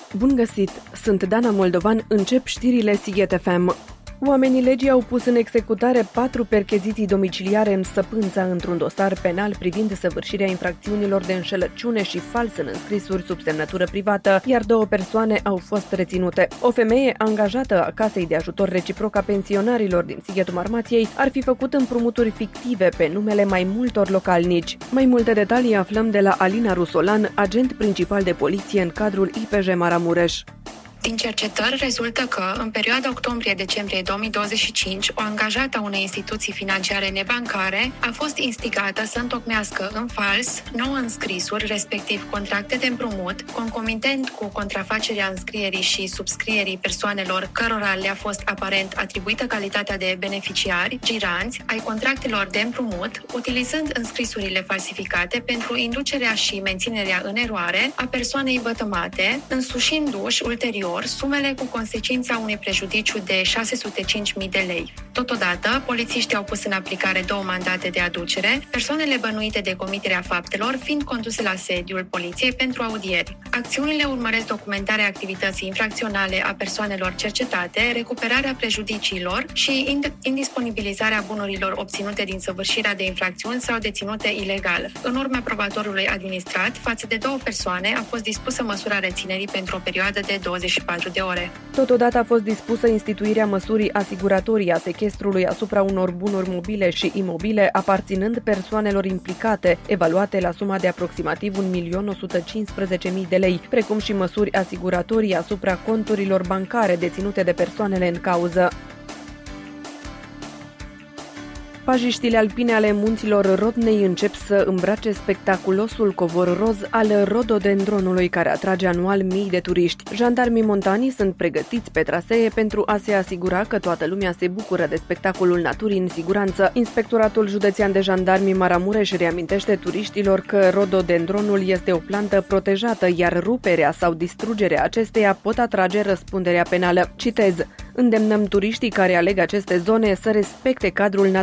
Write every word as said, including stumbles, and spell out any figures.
Bun găsit! Sunt Dana Moldovan, încep știrile Sighet F M. Oamenii legii au pus în executare patru percheziții domiciliare în Săpânța într-un dosar penal privind săvârșirea infracțiunilor de înșelăciune și fals în înscrisuri sub semnătură privată, iar două persoane au fost reținute. O femeie angajată a Casei de Ajutor Reciproc a Pensionarilor din Sighetul Marmației ar fi făcut împrumuturi fictive pe numele mai multor localnici. Mai multe detalii aflăm de la Alina Rusolan, agent principal de poliție în cadrul I P J Maramureș. Din cercetări rezultă că, în perioada octombrie-decembrie două mii douăzeci și cinci, o angajată a unei instituții financiare nebancare a fost instigată să întocmească în fals nouă înscrisuri, respectiv contracte de împrumut, concomitent cu contrafacerea înscrierii și subscrierii persoanelor cărora le-a fost aparent atribuită calitatea de beneficiari, giranți, ai contractelor de împrumut, utilizând înscrisurile falsificate pentru inducerea și menținerea în eroare a persoanei vătămate, însușindu-și ulterior sumele cu consecința unui prejudiciu de șase sute cinci mii de lei. Totodată, polițiștii au pus în aplicare două mandate de aducere, persoanele bănuite de comiterea faptelor fiind conduse la sediul poliției pentru audieri. Acțiunile urmăresc documentarea activității infracționale a persoanelor cercetate, recuperarea prejudiciilor și indisponibilizarea bunurilor obținute din săvârșirea de infracțiuni sau deținute ilegal. În urma probatorului administrat, față de două persoane a fost dispusă măsura reținerii pentru o perioadă de douăzeci și patru de ore. Totodată a fost dispusă instituirea măsurii asiguratorii a sechestrului asupra unor bunuri mobile și imobile aparținând persoanelor implicate, evaluate la suma de aproximativ un milion o sută cincisprezece mii de lei, precum și măsuri asiguratorii asupra conturilor bancare deținute de persoanele în cauză. Pajiștile alpine ale munților Rodnei încep să îmbrace spectaculosul covor roz al rododendronului, care atrage anual mii de turiști. Jandarmii montanii sunt pregătiți pe trasee pentru a se asigura că toată lumea se bucură de spectacolul naturii în siguranță. Inspectoratul Județean de Jandarmi Maramureș reamintește turiștilor că rododendronul este o plantă protejată, iar ruperea sau distrugerea acesteia pot atrage răspunderea penală. Citez: îndemnăm turiștii care aleg aceste zone să respecte cadrul natural